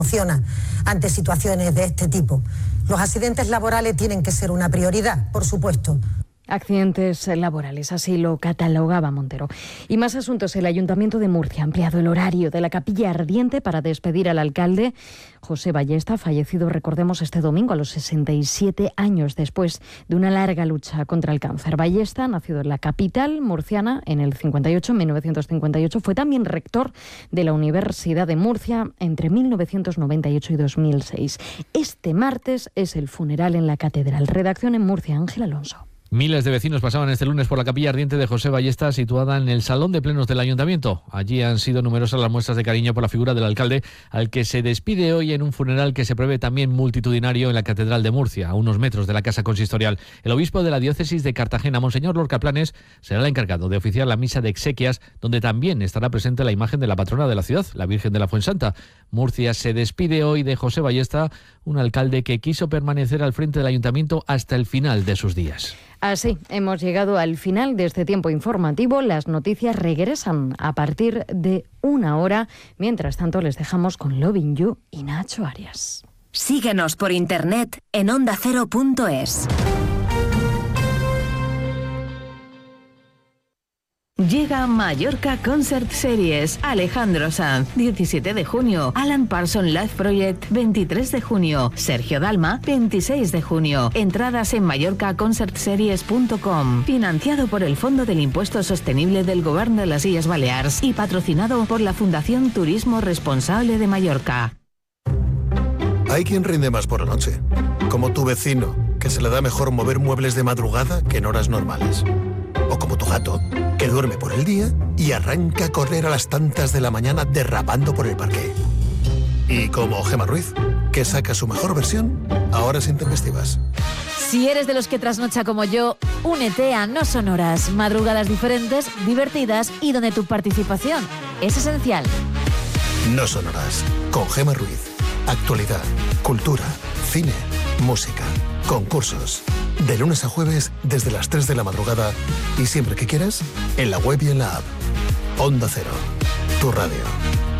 Funciona ante situaciones de este tipo. Los accidentes laborales tienen que ser una prioridad, por supuesto. Accidentes laborales, así lo catalogaba Montero. Y más asuntos. El Ayuntamiento de Murcia ha ampliado el horario de la Capilla Ardiente para despedir al alcalde José Ballesta, fallecido, recordemos, este domingo a los 67 años después de una larga lucha contra el cáncer. Ballesta, nacido en la capital murciana en el 58, en 1958, fue también rector de la Universidad de Murcia entre 1998 y 2006. Este martes es el funeral en la catedral. Redacción en Murcia, Ángel Alonso. Miles de vecinos pasaban este lunes por la Capilla Ardiente de José Ballesta, situada en el Salón de Plenos del Ayuntamiento. Allí han sido numerosas las muestras de cariño por la figura del alcalde, al que se despide hoy en un funeral que se prevé también multitudinario en la Catedral de Murcia, a unos metros de la Casa Consistorial. El obispo de la diócesis de Cartagena, Monseñor Lorca Planes, será el encargado de oficiar la misa de exequias, donde también estará presente la imagen de la patrona de la ciudad, la Virgen de la Fuensanta. Murcia se despide hoy de José Ballesta, un alcalde que quiso permanecer al frente del Ayuntamiento hasta el final de sus días. Así, hemos llegado al final de este tiempo informativo. Las noticias regresan a partir de 1:00. Mientras tanto, les dejamos con Loving You y Nacho Arias. Síguenos por internet en ondacero.es. Llega Mallorca Concert Series. Alejandro Sanz, 17 de junio. Alan Parsons Live Project, 23 de junio. Sergio Dalma, 26 de junio. Entradas en mallorcaconcertseries.com. Financiado por el Fondo del Impuesto Sostenible del Gobierno de las Illes Balears y patrocinado por la Fundación Turismo Responsable de Mallorca. Hay quien rinde más por la noche, como tu vecino, que se le da mejor mover muebles de madrugada que en horas normales. O como tu gato, que duerme por el día y arranca a correr a las tantas de la mañana derrapando por el parque. Y como Gemma Ruiz, que saca su mejor versión a horas intempestivas. Si eres de los que trasnocha como yo, únete a No Sonoras. Madrugadas diferentes, divertidas y donde tu participación es esencial. No Sonoras, con Gemma Ruiz. Actualidad, cultura, cine, música, concursos. De lunes a jueves desde las 3 de la madrugada y siempre que quieras, en la web y en la app. Onda Cero, tu radio.